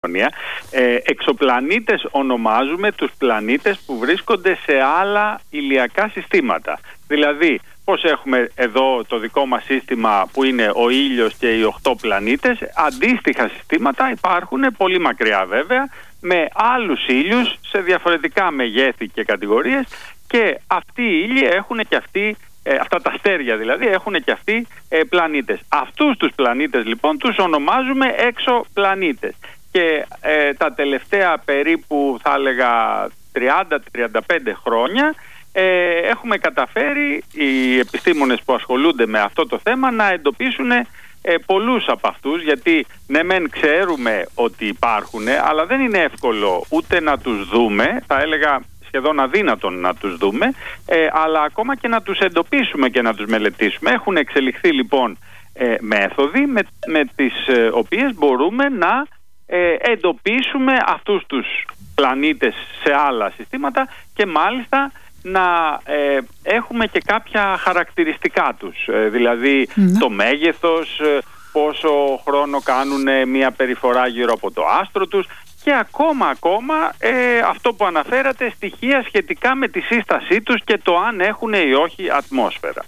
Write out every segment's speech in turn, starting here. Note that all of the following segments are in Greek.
Εξωπλανήτες ονομάζουμε τους πλανήτες που βρίσκονται σε άλλα ηλιακά συστήματα. Δηλαδή, πώς έχουμε εδώ το δικό μας σύστημα που είναι ο ήλιος και οι 8 πλανήτες, αντίστοιχα συστήματα υπάρχουν πολύ μακριά βέβαια, με άλλους ήλιους σε διαφορετικά μεγέθη και κατηγορίες, και αυτοί οι ήλιοι έχουν και αυτοί, αυτά τα αστέρια δηλαδή, έχουν και αυτοί πλανήτες. Αυτούς τους πλανήτες λοιπόν τους ονομάζουμε εξωπλανήτες. Και τα τελευταία περίπου, θα έλεγα, 30-35 χρόνια έχουμε καταφέρει οι επιστήμονες που ασχολούνται με αυτό το θέμα να εντοπίσουν πολλούς από αυτούς, γιατί ναι μεν ξέρουμε ότι υπάρχουν, αλλά δεν είναι εύκολο ούτε να τους δούμε, θα έλεγα σχεδόν αδύνατον να τους δούμε, αλλά ακόμα και να τους εντοπίσουμε και να τους μελετήσουμε. Έχουν εξελιχθεί λοιπόν μέθοδοι με τις οποίες μπορούμε να εντοπίσουμε αυτούς τους πλανήτες σε άλλα συστήματα και μάλιστα να έχουμε και κάποια χαρακτηριστικά τους, δηλαδή το μέγεθος, πόσο χρόνο κάνουν μια περιφορά γύρω από το άστρο τους, και ακόμα αυτό που αναφέρατε, στοιχεία σχετικά με τη σύστασή τους και το αν έχουν ή όχι ατμόσφαιρα.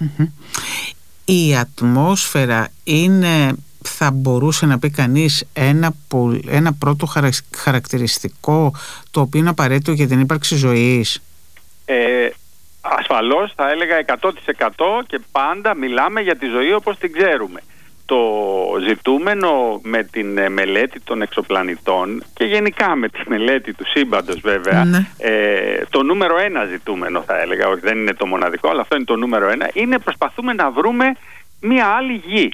Η ατμόσφαιρα είναι, θα μπορούσε να πει κανείς, ένα πρώτο χαρακτηριστικό το οποίο είναι απαραίτητο για την ύπαρξη ζωής? Ασφαλώς θα έλεγα 100%, και πάντα μιλάμε για τη ζωή όπως την ξέρουμε. Το ζητούμενο με την μελέτη των εξωπλανητών και γενικά με τη μελέτη του σύμπαντος βέβαια, το νούμερο 1 ζητούμενο, θα έλεγα, όχι δεν είναι το μοναδικό, αλλά αυτό είναι το νούμερο 1, είναι προσπαθούμε να βρούμε μία άλλη γη.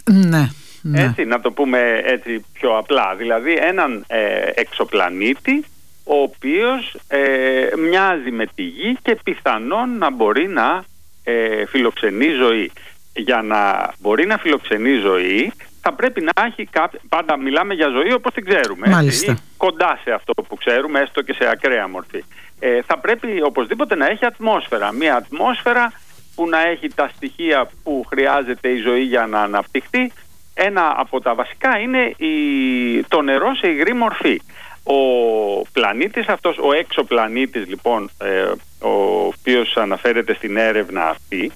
Έτσι, να το πούμε έτσι πιο απλά, δηλαδή έναν εξωπλανήτη ο οποίος μοιάζει με τη γη και πιθανόν να μπορεί να φιλοξενεί ζωή. Για να μπορεί να φιλοξενεί ζωή θα πρέπει να έχει πάντα μιλάμε για ζωή όπως την ξέρουμε, έτσι, κοντά σε αυτό που ξέρουμε, έστω και σε ακραία μορφή. Θα πρέπει οπωσδήποτε να έχει ατμόσφαιρα, μια ατμόσφαιρα που να έχει τα στοιχεία που χρειάζεται η ζωή για να αναπτυχθεί. Ένα από τα βασικά είναι το νερό σε υγρή μορφή. Ο πλανήτης αυτός, ο εξωπλανήτης λοιπόν, ο οποίος αναφέρεται στην έρευνα αυτή,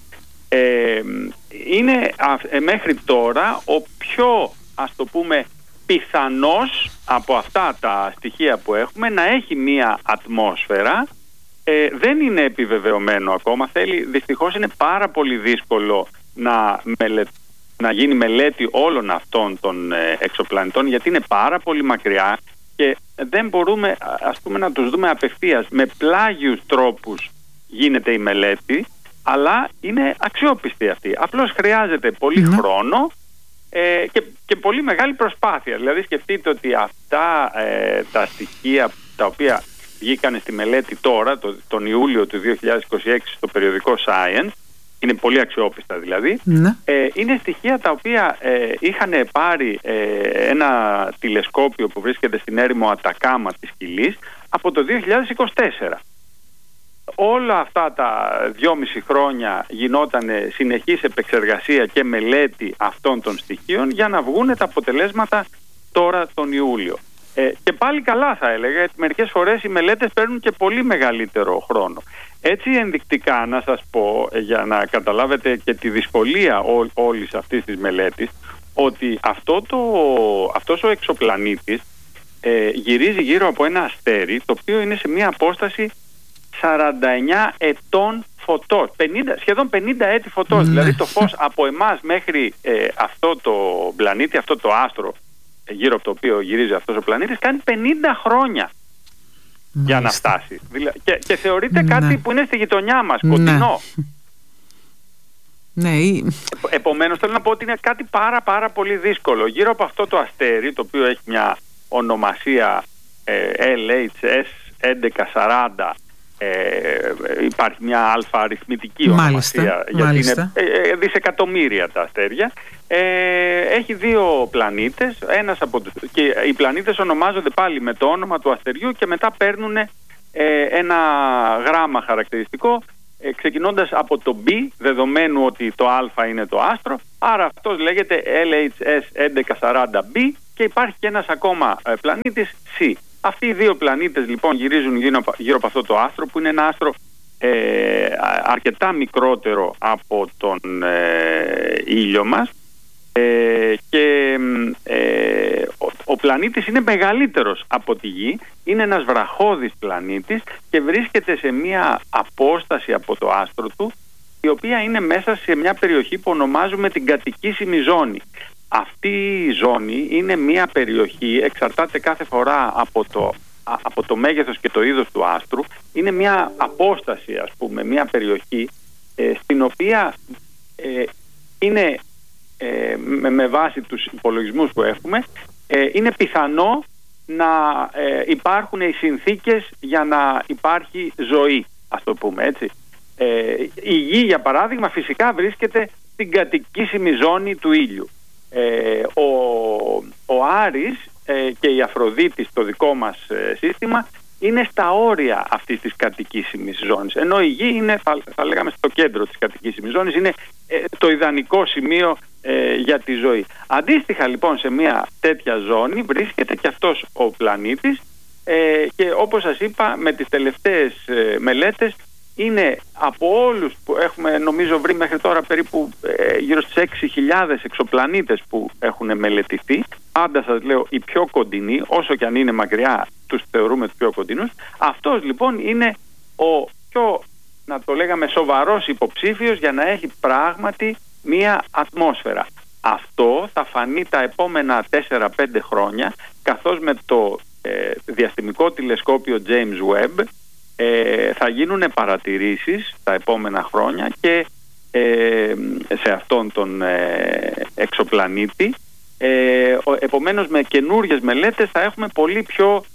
είναι μέχρι τώρα ο πιο, ας το πούμε, πιθανός από αυτά τα στοιχεία που έχουμε να έχει μία ατμόσφαιρα. Δεν είναι επιβεβαιωμένο ακόμα, δυστυχώς είναι πάρα πολύ δύσκολο να γίνει μελέτη όλων αυτών των εξωπλανητών, γιατί είναι πάρα πολύ μακριά και δεν μπορούμε, ας πούμε, να τους δούμε απευθείας. Με πλάγιους τρόπους γίνεται η μελέτη, αλλά είναι αξιόπιστη αυτή. Απλώς χρειάζεται πολύ χρόνο και πολύ μεγάλη προσπάθεια. Δηλαδή σκεφτείτε ότι αυτά τα στοιχεία τα οποία βγήκαν στη μελέτη τώρα, τον Ιούλιο του 2026 στο περιοδικό Science, είναι πολύ αξιόπιστα δηλαδή, είναι στοιχεία τα οποία είχαν πάρει ένα τηλεσκόπιο που βρίσκεται στην έρημο Ατακάμα της Χιλής από το 2024. Όλα αυτά τα 2,5 χρόνια γινόταν συνεχής επεξεργασία και μελέτη αυτών των στοιχείων για να βγουν τα αποτελέσματα τώρα τον Ιούλιο. Και πάλι καλά θα έλεγα, γιατί μερικές φορές οι μελέτες παίρνουν και πολύ μεγαλύτερο χρόνο. Έτσι ενδεικτικά να σας πω, για να καταλάβετε και τη δυσκολία όλης αυτής της μελέτης, ότι αυτός ο εξωπλανήτης γυρίζει γύρω από ένα αστέρι το οποίο είναι σε μια απόσταση 49 ετών φωτός, σχεδόν 50 έτη φωτός. Δηλαδή το φως από εμάς μέχρι αυτό το πλανήτη, αυτό το άστρο γύρω από το οποίο γυρίζει αυτός ο πλανήτης, κάνει 50 χρόνια για να φτάσει. Και θεωρείται κάτι που είναι στη γειτονιά μας, κοντινό. Επομένως θέλω να πω ότι είναι κάτι πάρα πολύ δύσκολο. Γύρω από αυτό το αστέρι, το οποίο έχει μια ονομασία LHS 1140, υπάρχει μια αλφα-αριθμητική ονομασία, γιατί είναι δισεκατομμύρια τα αστέρια. Έχει 2 πλανήτες, και οι πλανήτες ονομάζονται πάλι με το όνομα του αστεριού και μετά παίρνουν ένα γράμμα χαρακτηριστικό, ξεκινώντας από το B, δεδομένου ότι το α είναι το άστρο, άρα αυτός λέγεται LHS 1140b και υπάρχει και ένας ακόμα πλανήτης C. Αυτοί οι δύο πλανήτες λοιπόν γυρίζουν γύρω από αυτό το άστρο, που είναι ένα άστρο αρκετά μικρότερο από τον ήλιο μας, και ο πλανήτης είναι μεγαλύτερος από τη Γη, είναι ένας βραχώδης πλανήτης και βρίσκεται σε μια απόσταση από το άστρο του, η οποία είναι μέσα σε μια περιοχή που ονομάζουμε την κατοικήσιμη ζώνη. Αυτή η ζώνη είναι μια περιοχή, εξαρτάται κάθε φορά από το μέγεθος και το είδος του άστρου, είναι μια απόσταση, ας πούμε, μια περιοχή στην οποία είναι με βάση τους υπολογισμούς που έχουμε, είναι πιθανό να υπάρχουν οι συνθήκες για να υπάρχει ζωή, ας το πούμε έτσι. Η Γη, για παράδειγμα, φυσικά βρίσκεται στην κατοικήσιμη ζώνη του ήλιου. Ο Άρης και η Αφροδίτη στο δικό μας σύστημα είναι στα όρια αυτής της κατοικήσιμης ζώνης, ενώ η Γη είναι, θα λέγαμε, στο κέντρο της κατοικήσιμης ζώνης, είναι το ιδανικό σημείο για τη ζωή. Αντίστοιχα λοιπόν σε μια τέτοια ζώνη βρίσκεται και αυτός ο πλανήτης, και όπως σας είπα, με τις τελευταίες μελέτες είναι από όλους που έχουμε, νομίζω, βρει μέχρι τώρα περίπου γύρω στις 6.000 εξωπλανήτες που έχουν μελετηθεί. Πάντα σας λέω οι πιο κοντινοί, όσο και αν είναι μακριά τους θεωρούμε τους πιο κοντινούς. Αυτός λοιπόν είναι ο πιο, να το λέγαμε, σοβαρός υποψήφιος για να έχει πράγματι μία ατμόσφαιρα. Αυτό θα φανεί τα επόμενα 4-5 χρόνια, καθώς με το διαστημικό τηλεσκόπιο James Webb θα γίνουν παρατηρήσεις τα επόμενα χρόνια και σε αυτόν τον εξωπλανήτη. Επομένως, με καινούριες μελέτες θα έχουμε πολύ πιο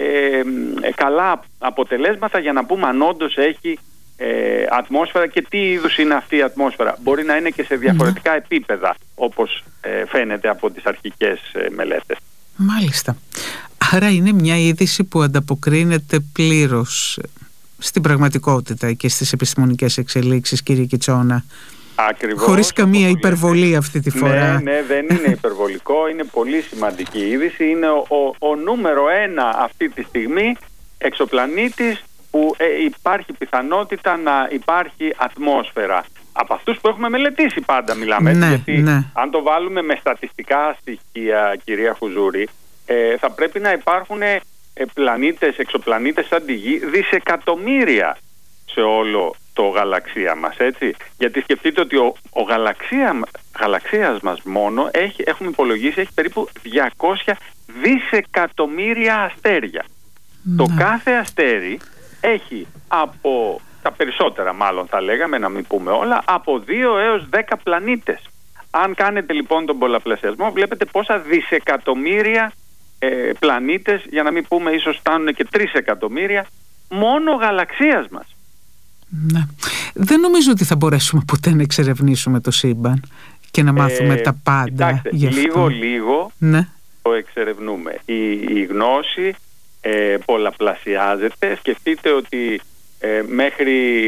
καλά αποτελέσματα για να πούμε αν όντως έχει ατμόσφαιρα και τι είδους είναι αυτή η ατμόσφαιρα. Μπορεί να είναι και σε διαφορετικά επίπεδα, όπως φαίνεται από τις αρχικές μελέτες. Μάλιστα. Άρα είναι μια είδηση που ανταποκρίνεται πλήρως στην πραγματικότητα και στις επιστημονικές εξελίξεις, κύριε Κιτσόνα. Ακριβώς. Χωρίς καμία υπερβολή αυτή τη φορά. Ναι, δεν είναι υπερβολικό, είναι πολύ σημαντική είδηση. Είναι ο νούμερο 1 αυτή τη στιγμή εξωπλανήτης που υπάρχει πιθανότητα να υπάρχει ατμόσφαιρα. Από αυτούς που έχουμε μελετήσει πάντα μιλάμε. Ναι, γιατί αν το βάλουμε με στατιστικά στοιχεία, κυρία Χουζούρη, θα πρέπει να υπάρχουν πλανήτες, εξωπλανήτες σαν τη Γη, δισεκατομμύρια σε όλο το γαλαξία μας, έτσι. Γιατί σκεφτείτε ότι ο γαλαξίας μας μόνο έχουμε υπολογίσει, έχει περίπου 200 δισεκατομμύρια αστέρια. Το κάθε αστέρι έχει από, τα περισσότερα μάλλον θα λέγαμε, να μην πούμε όλα, από 2 έως 10 πλανήτες. Αν κάνετε λοιπόν τον πολλαπλασιασμό, βλέπετε πόσα δισεκατομμύρια πλανήτες, για να μην πούμε ίσως φτάνουν και 3 εκατομμύρια, μόνο γαλαξίας μας. Ναι. Δεν νομίζω ότι θα μπορέσουμε ποτέ να εξερευνήσουμε το σύμπαν και να μάθουμε τα πάντα. Κοιτάξτε, λίγο ναι, το εξερευνούμε. Η γνώση πολλαπλασιάζεται. Σκεφτείτε ότι μέχρι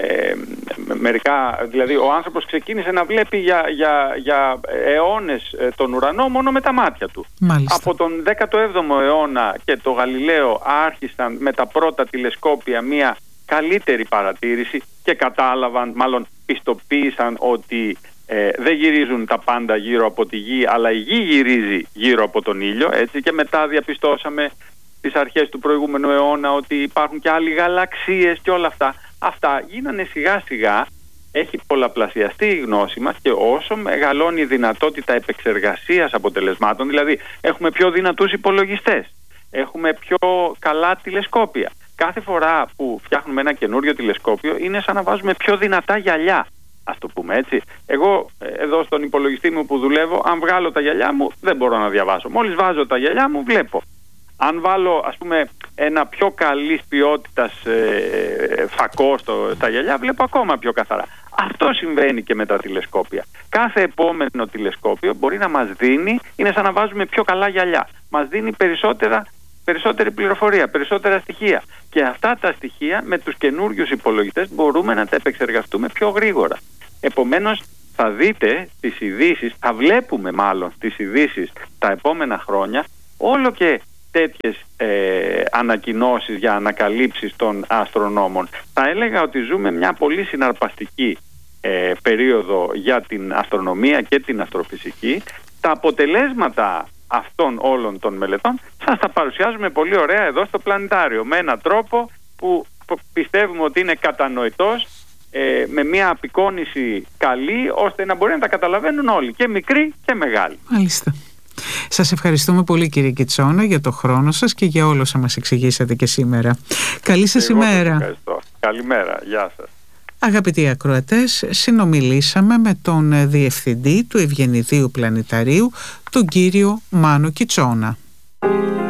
μερικά, δηλαδή ο άνθρωπος ξεκίνησε να βλέπει για αιώνες τον ουρανό μόνο με τα μάτια του. Μάλιστα. Από τον 17ο αιώνα και το Γαλιλαίο άρχισαν με τα πρώτα τηλεσκόπια μία καλύτερη παρατήρηση και κατάλαβαν, μάλλον πιστοποίησαν ότι δεν γυρίζουν τα πάντα γύρω από τη Γη, αλλά η Γη γυρίζει γύρω από τον ήλιο, έτσι. Και μετά διαπιστώσαμε στις αρχές του προηγούμενου αιώνα ότι υπάρχουν και άλλοι γαλαξίες και όλα αυτά. Αυτά γίνανε σιγά σιγά, έχει πολλαπλασιαστεί η γνώση μας, και όσο μεγαλώνει η δυνατότητα επεξεργασίας αποτελεσμάτων, δηλαδή έχουμε πιο δυνατούς υπολογιστές, έχουμε πιο καλά τηλεσκόπια. Κάθε φορά που φτιάχνουμε ένα καινούριο τηλεσκόπιο είναι σαν να βάζουμε πιο δυνατά γυαλιά, ας το πούμε έτσι. Εγώ εδώ στον υπολογιστή μου που δουλεύω, αν βγάλω τα γυαλιά μου δεν μπορώ να διαβάσω. Μόλις βάζω τα γυαλιά μου βλέπω. Αν βάλω, ας πούμε, ένα πιο καλής ποιότητας φακό στα γυαλιά, βλέπω ακόμα πιο καθαρά. Αυτό συμβαίνει και με τα τηλεσκόπια. Κάθε επόμενο τηλεσκόπιο μπορεί να μας δίνει, είναι σαν να βάζουμε πιο καλά γυαλιά. Μας δίνει περισσότερη πληροφορία, περισσότερα στοιχεία. Και αυτά τα στοιχεία με τους καινούριους υπολογιστές μπορούμε να τα επεξεργαστούμε πιο γρήγορα. Επομένως, θα δείτε τις ειδήσεις, θα βλέπουμε μάλλον στις ειδήσεις τα επόμενα χρόνια όλο και τέτοιες ανακοινώσεις για ανακαλύψεις των αστρονόμων. Θα έλεγα ότι ζούμε μια πολύ συναρπαστική περίοδο για την αστρονομία και την αστροφυσική. Τα αποτελέσματα αυτών όλων των μελετών σας τα παρουσιάζουμε πολύ ωραία εδώ στο πλανητάριο, με έναν τρόπο που πιστεύουμε ότι είναι κατανοητός, με μια απεικόνηση καλή, ώστε να μπορεί να τα καταλαβαίνουν όλοι, και μικροί και μεγάλοι. Μάλιστα. Σας ευχαριστούμε πολύ, κύριε Κιτσόνα, για το χρόνο σας και για όλα όσα μας εξηγήσατε και σήμερα. Καλή σας ημέρα. Ευχαριστώ. Καλημέρα. Γεια σας. Αγαπητοί ακροατές, συνομιλήσαμε με τον Διευθυντή του Ευγενιδίου Πλανηταρίου, τον κύριο Μάνο Κιτσόνα.